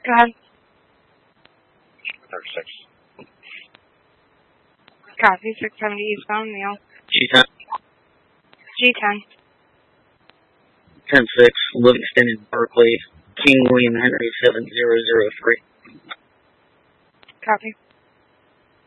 Go ahead. 36. Copy. 670 eastbound, Neil. G10. G10. 10-6, Livingston in Berkeley. King William Henry 7003. Copy.